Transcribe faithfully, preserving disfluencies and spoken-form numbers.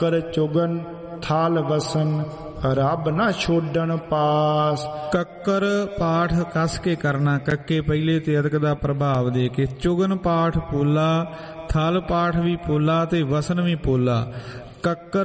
ਕਰ ਚੁਗਨ ਥਾਲ ਵਸਨ ਰੱਬ ਨਾ ਛੋਡਣ ਪਾਸ। ਕੱਕਰ ਪਾਠ ਕੱਸ ਕੇ ਕਰਨਾ, ਕੱਕੇ ਪਹਿਲੇ ਤੇ ਅਦਕ ਦਾ ਪ੍ਰਭਾਵ ਦੇ ਕੇ। ਚੁਗਨ ਪਾਠ ਪੋਲਾ, ਥਲ ਪਾਠ ਵੀ ਪੋਲਾ ਤੇ ਵਸਨ ਵੀ ਪੋਲਾ। ਕੱਕਰ